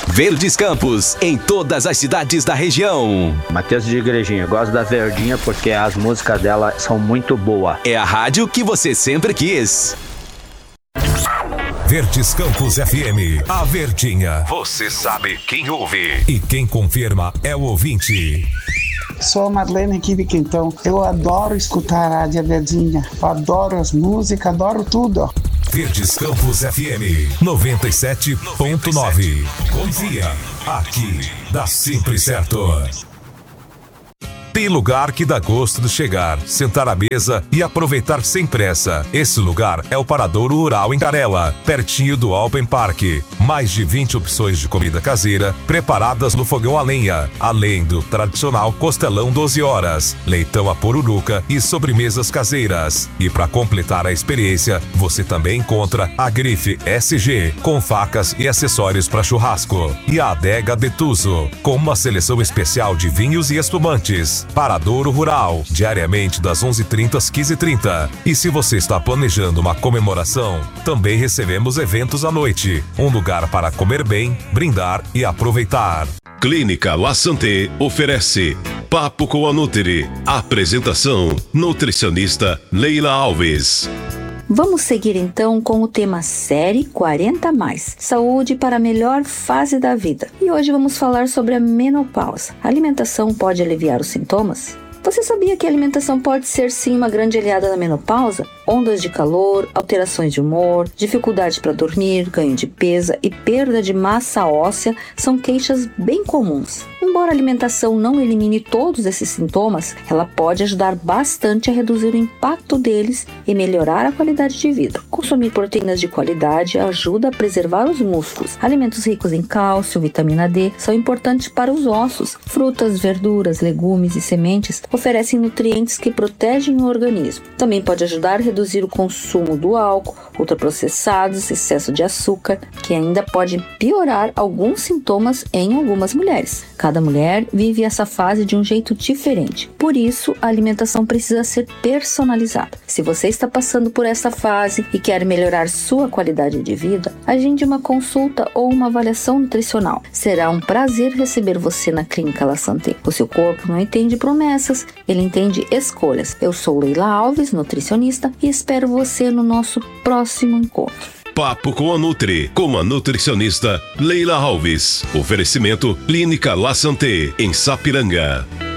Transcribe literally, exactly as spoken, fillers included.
Verdes Campos, em todas as cidades da região. Matheus de Igrejinha, gosto da Verdinha porque as músicas dela são muito boas. É a rádio que você sempre quis. Verdes Campos F M, a Verdinha. Você sabe quem ouve. E quem confirma é o ouvinte. Sou a Marlene aqui de Quintão. Eu adoro escutar a Rádio Verdinha. Eu adoro as músicas, adoro tudo. Verdes Campos F M noventa e sete ponto nove. Confia, aqui dá sempre certo. Tem lugar que dá gosto de chegar, sentar à mesa e aproveitar sem pressa. Esse lugar é o Paradouro Rural em Carela, pertinho do Alpen Park. Mais de vinte opções de comida caseira preparadas no fogão a lenha, além do tradicional costelão doze horas, leitão a pururuca e sobremesas caseiras. E para completar a experiência, você também encontra a Grife S G, com facas e acessórios para churrasco, e a Adega Detuso, com uma seleção especial de vinhos e espumantes. Paradouro Rural, diariamente das onze e trinta às quinze e trinta. E se você está planejando uma comemoração, também recebemos eventos à noite. Um lugar para comer bem, brindar e aproveitar. Clínica La Santé oferece Papo com a Nutri. Apresentação, nutricionista Leila Alves. Vamos seguir então com o tema série quarenta mais, saúde para a melhor fase da vida. E hoje vamos falar sobre a menopausa. A alimentação pode aliviar os sintomas? Você sabia que a alimentação pode ser sim uma grande aliada na menopausa? Ondas de calor, alterações de humor, dificuldade para dormir, ganho de peso e perda de massa óssea são queixas bem comuns. Embora a alimentação não elimine todos esses sintomas, ela pode ajudar bastante a reduzir o impacto deles e melhorar a qualidade de vida. Consumir proteínas de qualidade ajuda a preservar os músculos. Alimentos ricos em cálcio, vitamina D são importantes para os ossos. Frutas, verduras, legumes e sementes oferecem nutrientes que protegem o organismo. Também pode ajudar a reduzir o consumo do álcool, ultraprocessados, excesso de açúcar, que ainda pode piorar alguns sintomas em algumas mulheres. Cada mulher vive essa fase de um jeito diferente. Por isso, a alimentação precisa ser personalizada. Se você está passando por essa fase e quer melhorar sua qualidade de vida, agende uma consulta ou uma avaliação nutricional. Será um prazer receber você na Clínica La Santé. O seu corpo não entende promessas, ele entende escolhas. Eu sou Leila Alves, nutricionista, e espero você no nosso próximo encontro. Papo com a Nutri, com a nutricionista Leila Alves. Oferecimento Clínica La Santé, em Sapiranga.